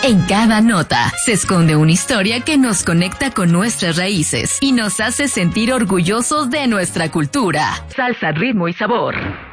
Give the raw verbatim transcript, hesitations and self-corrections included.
En cada nota se esconde una historia que nos conecta con nuestras raíces y nos hace sentir orgullosos de nuestra cultura. Salsa, ritmo y sabor.